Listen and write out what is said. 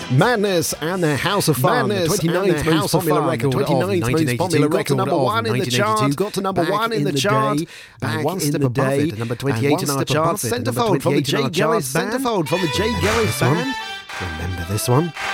Madness and the House of Fun. Madness the 29th most popular record. 29th most popular record. To number one in the chart. Got to number one in the chart. Back one in step the above day. it. Number 28 in our chart. Centerfold from the Jay Gillis Band. Centerfold from the Jay Gillis Band. Remember this one?